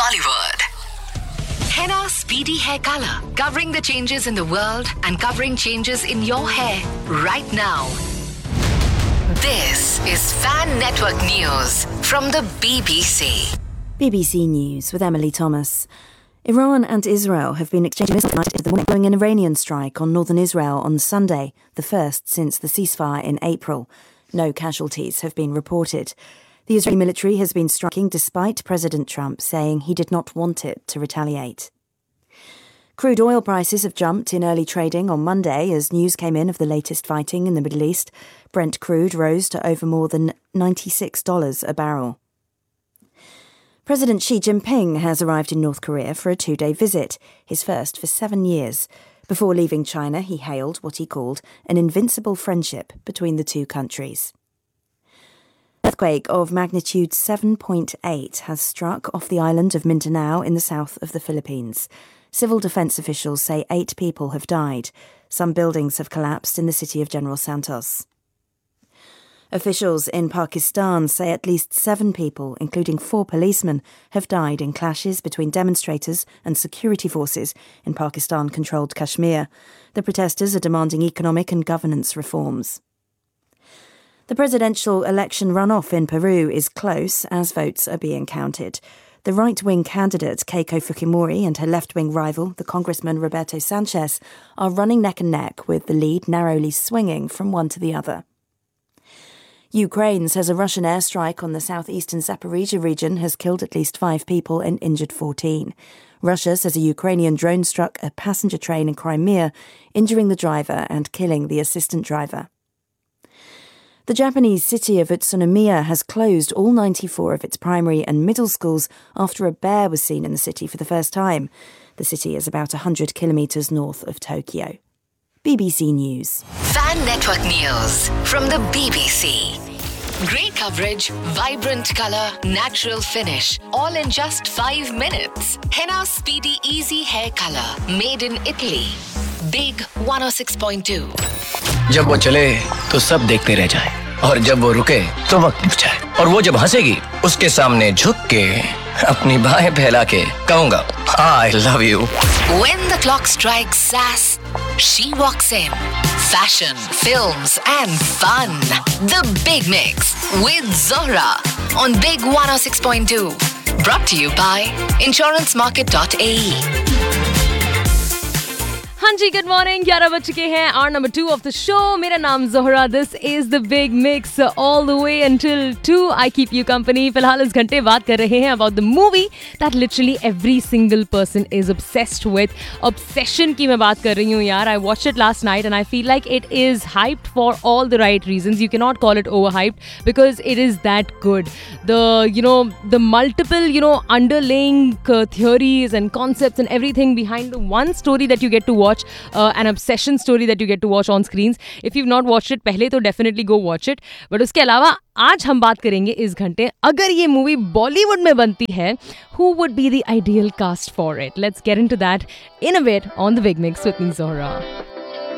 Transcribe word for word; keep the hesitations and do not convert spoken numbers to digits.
Bollywood. Henna Speedy Hair Color, covering the changes in the world and covering changes in your hair right now. This is Fan Network News from the B B C. B B C News with Emily Thomas. Iran and Israel have been exchanging missiles tonight into the morning following an Iranian strike on northern Israel on Sunday, the first since the ceasefire in April. No casualties have been reported. The Israeli military has been striking despite President Trump saying he did not want it to retaliate. Crude oil prices have jumped in early trading on Monday as news came in of the latest fighting in the Middle East. Brent crude rose to over more than ninety-six dollars a barrel. President Xi Jinping has arrived in North Korea for a two-day visit, his first for seven years. Before leaving China, he hailed what he called an invincible friendship between the two countries. An earthquake of magnitude seven point eight has struck off the island of Mindanao in the south of the Philippines. Civil defence officials say eight people have died. Some buildings have collapsed in the city of General Santos. Officials in Pakistan say at least seven people, including four policemen, have died in clashes between demonstrators and security forces in Pakistan-controlled Kashmir. The protesters are demanding economic and governance reforms. The presidential election runoff in Peru is close as votes are being counted. The right-wing candidate Keiko Fujimori and her left-wing rival, the Congressman Roberto Sanchez, are running neck and neck with the lead narrowly swinging from one to the other. Ukraine says a Russian airstrike on the southeastern Zaporizhzhia region has killed at least five people and injured fourteen. Russia says a Ukrainian drone struck a passenger train in Crimea, injuring the driver and killing the assistant driver. The Japanese city of Utsunomiya has closed all ninety-four of its primary and middle schools after a bear was seen in the city for the first time. The city is about one hundred kilometres north of Tokyo. B B C News. Fan Network News from the B B C. Great coverage, vibrant colour, natural finish, all in just five minutes. Henna Speedy Easy Hair Color, made in Italy. Big one oh six point two. जब वो चले तो सब देखते रह जाएं, और जब वो रुके तो वक्त रुक जाए, और वो जब हंसेगी उसके सामने झुक के अपनी बाहें फैला के कहूँगा I love you. When the clock strikes sass, she walks in. Fashion, films and fun. The Big Mix with Zohra on Big one oh six point two. Brought to you by insurance market dot a e. हाँ जी, good morning. ग्यारह बज चुके हैं. Our number two of the show. मेरा नाम Zohra. This is the big mix all the way until to. I keep you company. फिलहाल इस घंटे बात कर रहे हैं about the movie that literally every single person is obsessed with. Obsession की मैं बात कर रही हूँ यार. I watch it last night and I feel like it is hyped for all the right reasons. You can not call it over hyped because it is that good. The you know the multiple you know underlying theories and concepts and everything behind the one story that you get to watch, uh, an obsession story that you get to watch on screens. If you've not watched it पहले तो definitely go watch it. But उसके अलावा आज हम बात करेंगे इस घंटे अगर ये मूवी बॉलीवुड में बनती है, who would be the ideal cast for it? Let's get into that in a bit on the Big Mix with me, Zohra.